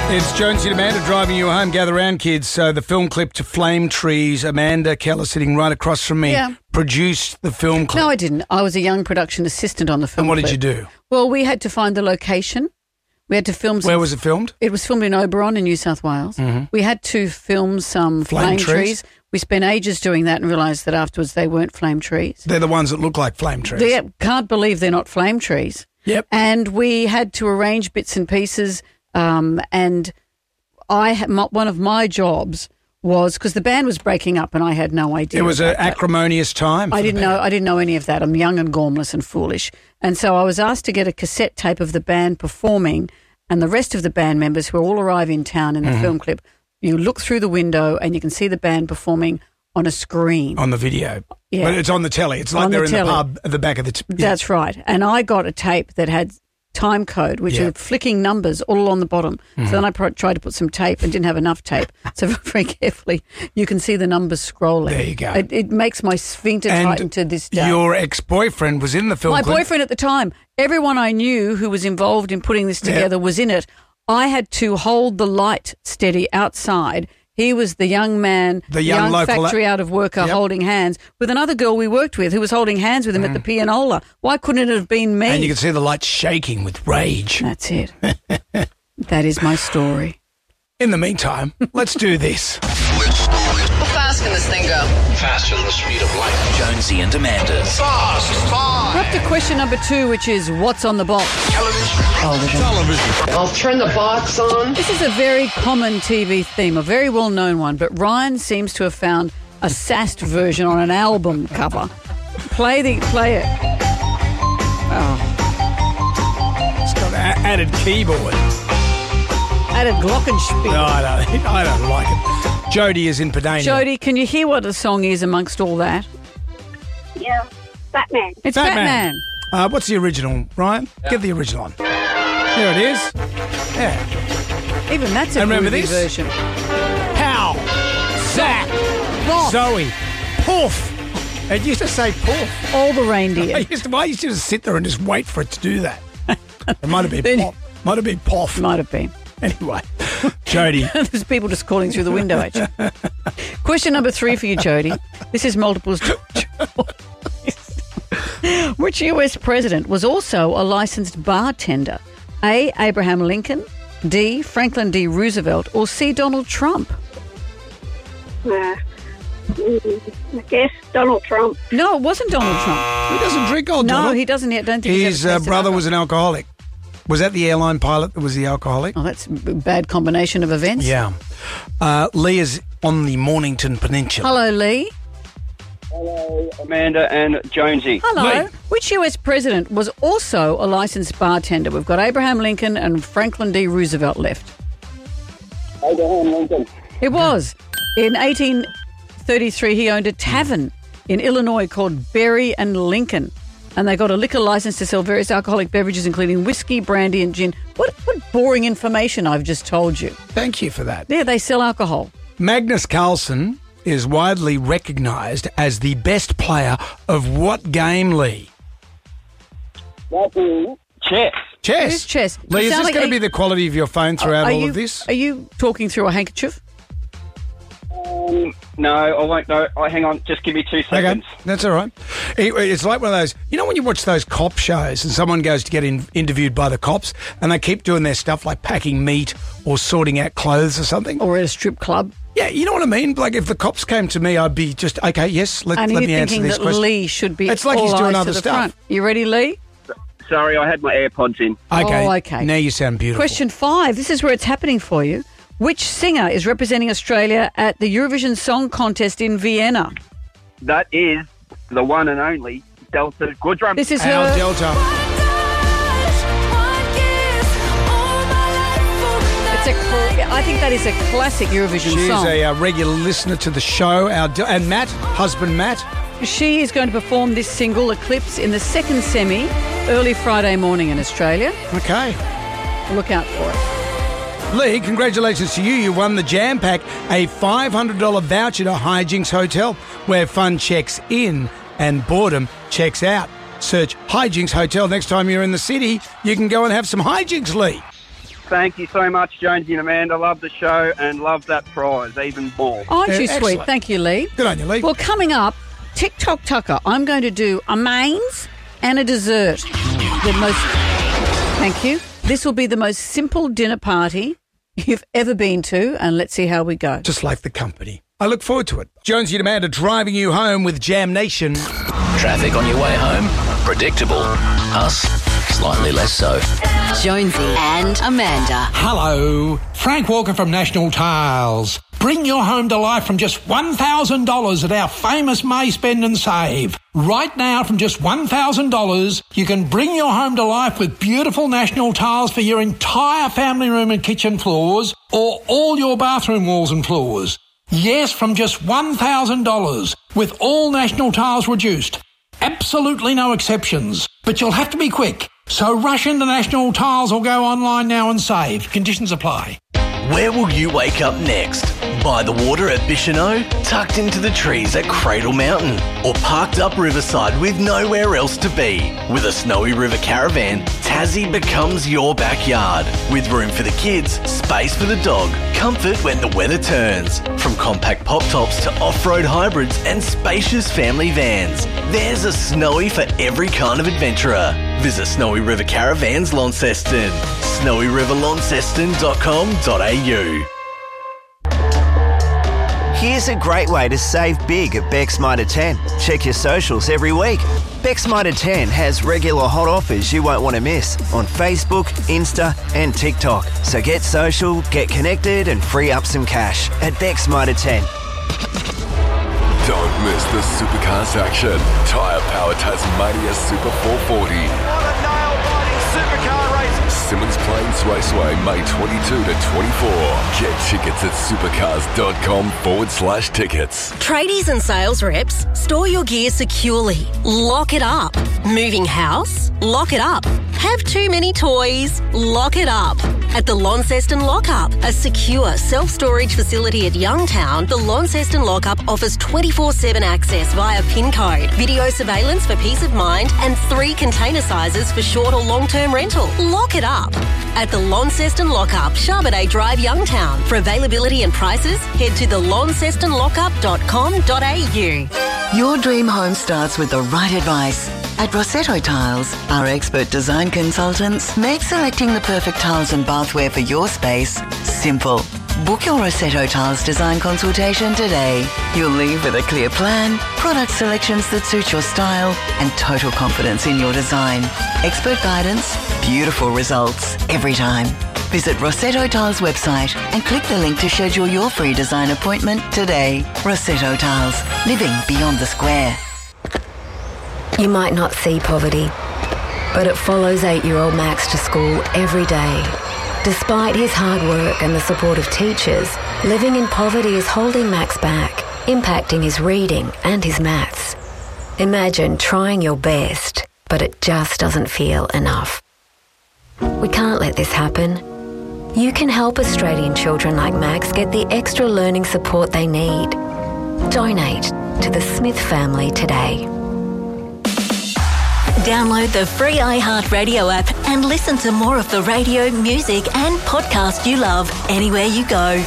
It's Jonesy and Amanda driving you home. Gather round, kids. So the film clip to Flame Trees, Amanda Keller sitting right across from me, produced the film clip. No, I didn't. I was a young production assistant on the film And what clip. did you do? Well, we had to find the location. We had to film some... Where was it filmed? It was filmed in Oberon in New South Wales. Mm-hmm. We had to film some flame trees. We spent ages doing that and realised that afterwards they weren't flame trees. They're the ones that look like flame trees. They can't believe they're not flame trees. Yep. And we had to arrange bits and pieces and one of my jobs was, because the band was breaking up and I had no idea. It was an acrimonious time. I didn't know any of that. I'm young and gormless and foolish. And so I was asked to get a cassette tape of the band performing, and the rest of the band members who all arrive in town in the film clip, you look through the window and you can see the band performing on a screen. On the video. Yeah. But it's on the telly. It's like they're in the pub at the back of the... That's right. And I got a tape that had time code, which are flicking numbers all on the bottom. So then I tried to put some tape and didn't have enough tape. So very carefully, you can see the numbers scrolling. There you go. It makes my sphincter tighten to this day. Your ex-boyfriend was in the film clip. My boyfriend at the time. Everyone I knew who was involved in putting this together was in it. I had to hold the light steady outside. He was the young man, the young factory out of worker holding hands with another girl we worked with who was holding hands with him at the pianola. Why couldn't it have been me? And you could see the lights shaking with rage. That's it. That is my story. In the meantime, let's do this. How fast can this thing go? Faster than the speed of light. Jonesy and Amanda's. Fast. We're up to question number 2, which is what's on the box? Television. I'll turn the box on. This is a very common TV theme, a very well-known one, but Ryan seems to have found a sassed version on an album cover. Play it. Oh. It's got an added keyboard. Added glockenspiel. No, I don't like it. Jody is in Padania. Jody, can you hear what the song is amongst all that? Yeah, Batman. It's Batman. What's the original, Ryan? Give the original on. There it is. Yeah. Even that's a remember groovy this? version. Pow! Zach! Roth. Zoe! Poof! It used to say poof. All the reindeer. I used to just sit there and just wait for it to do that. It might have been pop. Might have been poff. Might have been. Anyway, Jody. There's people just calling through the window at you. Question number 3 for you, Jody. This is multiple choice. Which US president was also a licensed bartender? A. Abraham Lincoln, D. Franklin D. Roosevelt, or C. Donald Trump? I guess Donald Trump. No, it wasn't Donald Trump. He doesn't drink, old No, Donald. he doesn't. I don't think His brother was an alcoholic. Was that the airline pilot that was the alcoholic? Oh, that's a bad combination of events. Yeah. Lee is on the Mornington Peninsula. Hello, Lee. Hello, Amanda and Jonesy. Hello. Lee. Which US president was also a licensed bartender? We've got Abraham Lincoln and Franklin D. Roosevelt left. Abraham Lincoln. It was. In 1833, he owned a tavern in Illinois called Berry and Lincoln. And they got a liquor license to sell various alcoholic beverages, including whiskey, brandy, and gin. What boring information I've just told you. Thank you for that. Yeah, they sell alcohol. Magnus Carlsen is widely recognised as the best player of what game, Lee? That is chess. Chess. Who's chess? Lee, You is sound this like going to be the quality of your phone throughout all of this? Are you talking through a handkerchief? No, I won't. No, hang on. Just give me 2 seconds. Okay, that's all right. It's like one of those, you know when you watch those cop shows and someone goes to get interviewed by the cops and they keep doing their stuff like packing meat or sorting out clothes or something? Or at a strip club? Yeah, you know what I mean? Like if the cops came to me, I'd be just, okay, yes, let me answer this question. And you're thinking that Lee should be It's like he's all doing eyes other to the stuff. front. You ready, Lee? Sorry, I had my AirPods in. Okay. Oh, okay. Now you sound beautiful. Question 5. This is where it's happening for you. Which singer is representing Australia at the Eurovision Song Contest in Vienna? That is the one and only Delta Goodrum. This is Al her. Delta. I think that is a classic Eurovision She's song. a regular listener to the show. And Matt, husband Matt. She is going to perform this single, Eclipse, in the second semi early Friday morning in Australia. Okay. Look out for it. Lee, congratulations to you. You won the Jam Pack, a $500 voucher to Hijinks Hotel, where fun checks in and boredom checks out. Search Hijinks Hotel next time you're in the city. You can go and have some hijinks, Lee. Thank you so much, Jonesy and Amanda. Love the show and love that prize even more. Aren't you sweet? Excellent. Thank you, Lee. Good on you, Lee. Well, coming up, TikTok Tucker, I'm going to do a mains and a dessert. Thank you. This will be the most simple dinner party you've ever been to, and let's see how we go. Just like the company. I look forward to it. Jonesy and Amanda driving you home with Jam Nation. Traffic on your way home? Predictable. Us? Slightly less so. Jonesy and Amanda. Hello. Frank Walker from National Tiles. Bring your home to life from just $1,000 at our famous May Spend and Save. Right now, from just $1,000, you can bring your home to life with beautiful National Tiles for your entire family room and kitchen floors, or all your bathroom walls and floors. Yes, from just $1,000, with all National Tiles reduced. Absolutely no exceptions. But you'll have to be quick. So rush into National Tiles or go online now and save. Conditions apply. Where will you wake up next? By the water at Bicheno? Tucked into the trees at Cradle Mountain? Or parked up riverside with nowhere else to be? With a Snowy River Caravan, Tassie becomes your backyard. With room for the kids, space for the dog, comfort when the weather turns. From compact pop tops to off-road hybrids and spacious family vans, there's a Snowy for every kind of adventurer. Visit Snowy River Caravans Launceston. snowyriverlaunceston.com.au. Here's a great way to save big at Beck's Mitre 10. Check your socials every week. Beck's Mitre 10 has regular hot offers you won't want to miss on Facebook, Insta and TikTok. So get social, get connected and free up some cash at Beck's Mitre 10. Don't miss the Supercars action. Tyre Power Tasmania Super 440. What a nail-biting supercar race. Simmons Plains Raceway, May 22 to 24. Get tickets at supercars.com/tickets. Tradies and sales reps, store your gear securely. Lock it up. Moving house? Lock it up. Have too many toys? Lock it up. At the Launceston Lockup, a secure self-storage facility at Youngtown, the Launceston Lockup offers 24/7 access via PIN code, video surveillance for peace of mind, and 3 container sizes for short or long-term rental. Lock it up. At the Launceston Lockup, Charbonnet Drive, Youngtown. For availability and prices, head to thelauncestonlockup.com.au. Your dream home starts with the right advice. At Rossetto Tiles, our expert design consultants make selecting the perfect tiles and bathware for your space simple. Book your Rossetto Tiles design consultation today. You'll leave with a clear plan, product selections that suit your style, and total confidence in your design. Expert guidance, beautiful results every time. Visit Rossetto Tiles website and click the link to schedule your free design appointment today. Rossetto Tiles, living beyond the square. You might not see poverty, but it follows 8-year-old Max to school every day. Despite his hard work and the support of teachers, living in poverty is holding Max back, impacting his reading and his maths. Imagine trying your best, but it just doesn't feel enough. We can't let this happen. You can help Australian children like Max get the extra learning support they need. Donate to the Smith family today. Download the free iHeartRadio app and listen to more of the radio, music and podcast you love anywhere you go.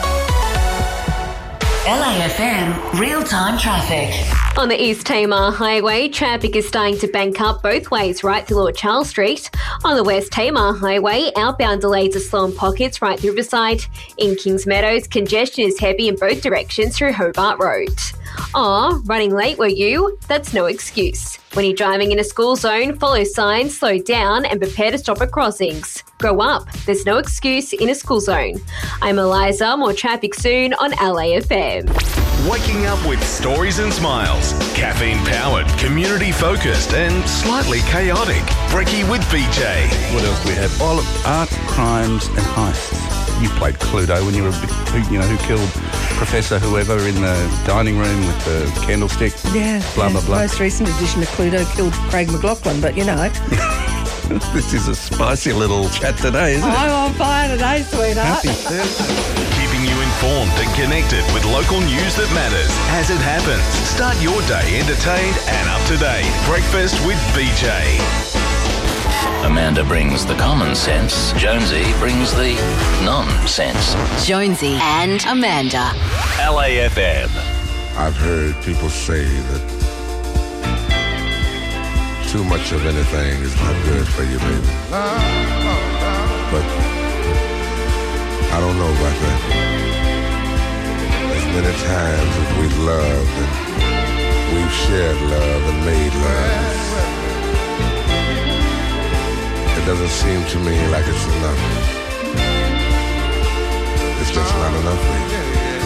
LAFM real-time traffic. On the East Tamar Highway, traffic is starting to bank up both ways right through Lord Charles Street. On the West Tamar Highway, outbound delays are slow in pockets right through Riverside. In Kings Meadows, congestion is heavy in both directions through Hobart Road. Running late were you? That's no excuse. When you're driving in a school zone, follow signs, slow down and prepare to stop at crossings. Grow up. There's no excuse in a school zone. I'm Eliza. More traffic soon on LAFM. Waking up with stories and smiles. Caffeine-powered, community-focused and slightly chaotic. Brekkie with BJ. What else do we have? All of art, crimes and heists. You played Cluedo when you were a bit, who killed Professor whoever in the dining room with the candlestick. Yeah. Blah, blah, blah. Most recent edition of Cluedo killed Craig McLachlan, but This is a spicy little chat today, isn't it? I'm on fire today, sweetheart. Happy Thursday. Keeping you informed and connected with local news that matters as it happens. Start your day entertained and up to date. Breakfast with BJ. Amanda brings the common sense. Jonesy brings the nonsense. Jonesy and Amanda. LAFM. I've heard people say that too much of anything is not good for you, baby. But I don't know about that. As many times as we've loved and we've shared love and made love, it doesn't seem to me like it's enough. It's just not enough for you.